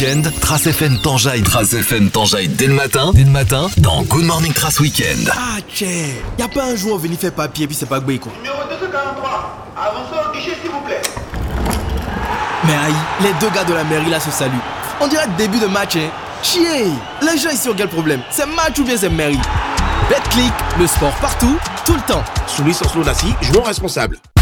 week-end, Trace FM t'enjaille. Trace FM t'enjaille dès le matin, dans Good Morning Trace Weekend. Ah, tchè, y'a pas un joueur venu faire papier puis c'est pas Gbé quoi. Numéro 243, avancez au guichet s'il vous plaît. Mais aïe, les deux gars de la mairie là se saluent. On dirait début de match, hein. Chier, les gens ici ont quel problème? C'est match ou bien c'est mairie? BetClick, le sport partout, tout le temps. Sous licence non-assis, joueurs responsables.